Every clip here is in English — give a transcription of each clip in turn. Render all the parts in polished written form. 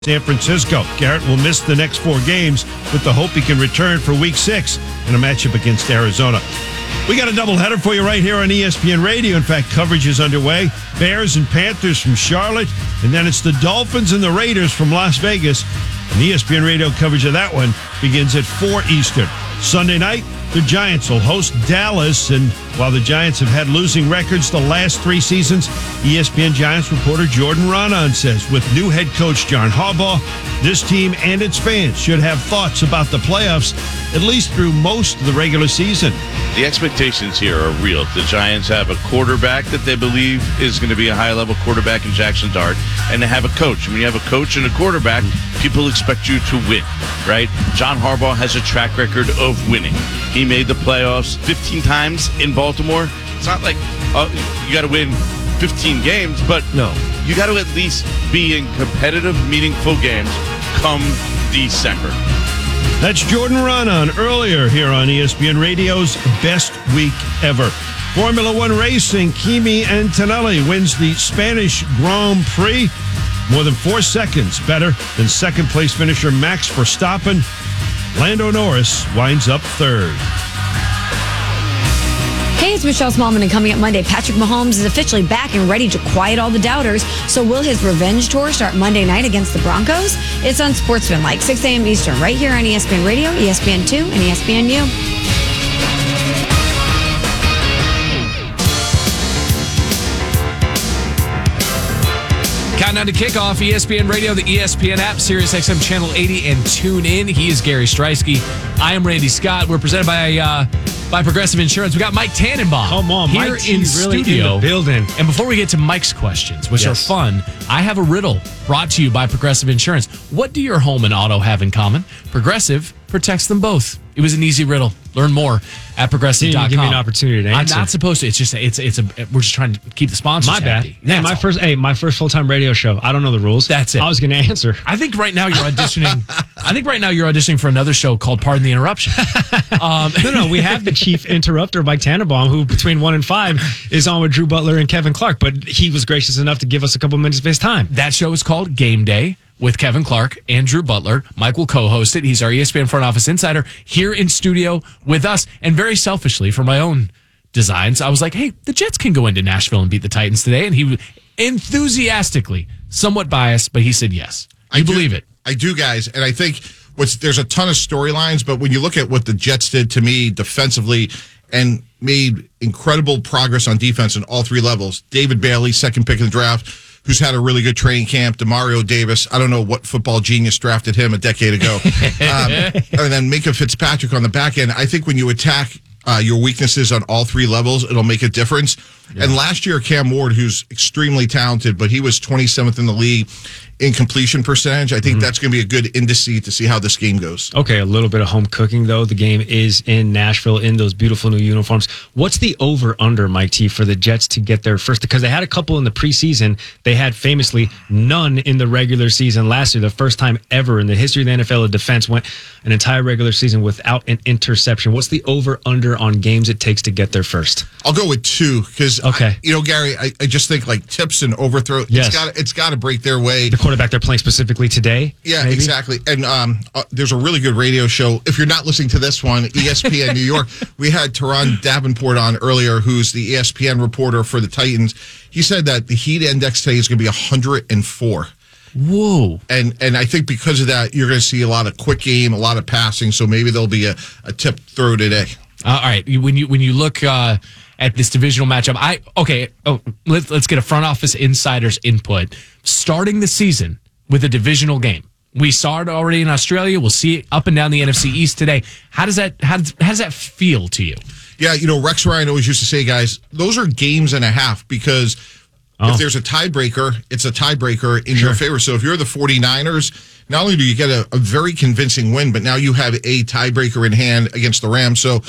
San Francisco. Garrett will miss the next 4 games with the hope he can return for Week 6 in a matchup against Arizona. We got a doubleheader for you right here on ESPN Radio. In fact, coverage is underway. Bears and Panthers from Charlotte, and then it's the Dolphins and the Raiders from Las Vegas. And ESPN Radio coverage of that one begins at 4 Eastern. Sunday night, the Giants will host Dallas, and while the Giants have had losing records the last 3 seasons, ESPN Giants reporter Jordan Raanan says with new head coach John Harbaugh, this team and its fans should have thoughts about the playoffs, at least through most of the regular season. The expectations here are real. The Giants have a quarterback that they believe is going to be a high-level quarterback in Jackson Dart, and they have a coach. When you have a coach and a quarterback, people expect you to win, right? John Harbaugh has a track record of winning. He made the playoffs 15 times in Baltimore. It's not like you got to win 15 games, but no, you got to at least be in competitive, meaningful games come December. That's Jordan Raanan earlier here on ESPN Radio's Best Week Ever. Formula One racing, Kimi Antonelli wins the Spanish Grand Prix. More than 4 seconds better than second-place finisher Max Verstappen. Lando Norris winds up 3rd. Hey, it's Michelle Smallman, and coming up Monday, Patrick Mahomes is officially back and ready to quiet all the doubters. So will his revenge tour start Monday night against the Broncos? It's on Sportsmanlike, 6 a.m. Eastern, right here on ESPN Radio, ESPN2, and ESPNU. Countdown to kickoff, ESPN Radio, the ESPN app, Sirius XM Channel 80, and tune in. He is Gary Streisky. I am Randy Scott. We're presented by Progressive Insurance. We got Mike Tannenbaum. Come on, here Mike in really studio. in the building. And before we get to Mike's questions, which are fun, I have a riddle brought to you by Progressive Insurance. What do your home and auto have in common? Progressive protects them both. It was an easy riddle. Learn more at progressive.com. Give me an opportunity to answer. I'm not supposed to. It's just we're just trying to keep the sponsors happy. My bad. Hey, my first full-time radio show. I don't know the rules. That's it. I was going to answer. I think right now you're auditioning. For another show called Pardon the Interruption. No. We have the chief interrupter, Mike Tannenbaum, who between 1 and 5 is on with Drew Butler and Kevin Clark. But he was gracious enough to give us a couple minutes of his time. That show is called Game Day with Kevin Clark and Drew Butler. Mike will co-host it. He's our ESPN front office insider here in studio with us. And very selfishly, for my own designs, I was like, hey, the Jets can go into Nashville and beat the Titans today. And he enthusiastically, somewhat biased, but he said yes. You believe it. I do, guys. And I think there's a ton of storylines, but when you look at what the Jets did to me defensively and made incredible progress on defense in all 3 levels, David Bailey, second pick of the draft, who's had a really good training camp, Demario Davis. I don't know what football genius drafted him a decade ago. And then Minka Fitzpatrick on the back end. I think when you attack your weaknesses on all 3 levels, it'll make a difference. Yeah. And last year, Cam Ward, who's extremely talented, but he was 27th in the league in completion percentage. I think that's going to be a good indice to see how this game goes. Okay, a little bit of home cooking, though. The game is in Nashville in those beautiful new uniforms. What's the over-under, Mike T, for the Jets to get there first? Because they had a couple in the preseason. They had famously none in the regular season last year. The first time ever in the history of the NFL, a defense went an entire regular season without an interception. What's the over-under on games it takes to get there first? I'll go with 2 because, Gary, I just think like tips and overthrow, it's got to break their way. The quarterback they're playing specifically today? Yeah, maybe? Exactly. And there's a really good radio show. If you're not listening to this one, ESPN New York, we had Teron Davenport on earlier, who's the ESPN reporter for the Titans. He said that the heat index today is going to be 104. Whoa. And I think because of that, you're going to see a lot of quick game, a lot of passing, so maybe there'll be a tip throw today. All right. When you look at this divisional matchup, let's get a front office insider's input. Starting the season with a divisional game. We saw it already in Australia. We'll see it up and down the NFC East today. How does that feel to you? Yeah, Rex Ryan always used to say, guys, those are games and a half because if there's a tiebreaker, it's a tiebreaker in your favor. So if you're the 49ers, not only do you get a very convincing win, but now you have a tiebreaker in hand against the Rams. So,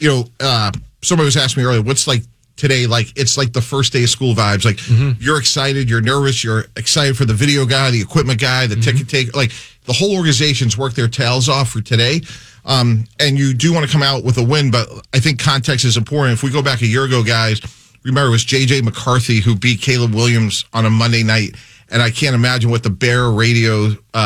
somebody was asking me earlier, what's like today? Like, it's like the first day of school vibes. Like, you're excited, you're nervous, you're excited for the video guy, the equipment guy, the ticket taker. Like, the whole organization's worked their tails off for today. And you do want to come out with a win, but I think context is important. If we go back a year ago, guys, remember it was J.J. McCarthy who beat Caleb Williams on a Monday night and I can't imagine what the Bear radio